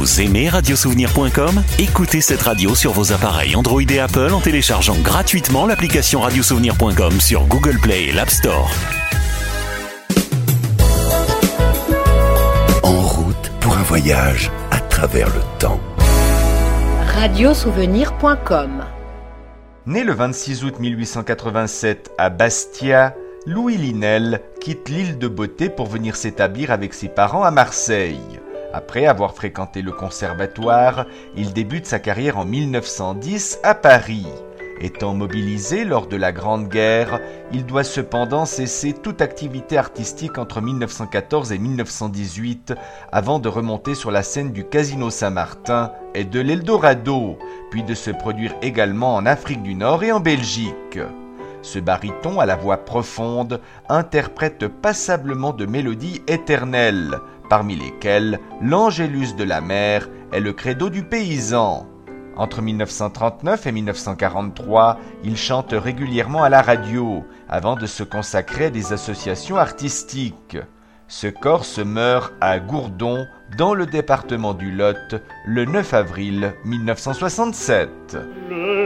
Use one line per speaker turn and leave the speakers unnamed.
Vous aimez radiosouvenir.com ? Écoutez cette radio sur vos appareils Android et Apple en téléchargeant gratuitement l'application radiosouvenir.com sur Google Play et l'App Store.
En route pour un voyage à travers le temps.
Radiosouvenir.com.
Né le 26 août 1887 à Bastia, Louis Linel quitte l'île de Beauté pour venir s'établir avec ses parents à Marseille. Après avoir fréquenté le conservatoire, il débute sa carrière en 1910 à Paris. Étant mobilisé lors de la Grande Guerre, il doit cependant cesser toute activité artistique entre 1914 et 1918 avant de remonter sur la scène du Casino Saint-Martin et de l'Eldorado, puis de se produire également en Afrique du Nord et en Belgique. Ce baryton à la voix profonde interprète passablement de mélodies éternelles, parmi lesquelles l'Angélus de la mer est le credo du paysan. Entre 1939 et 1943, il chante régulièrement à la radio, avant de se consacrer à des associations artistiques. Ce Corse meurt à Gourdon, dans le département du Lot, le 9 avril 1967.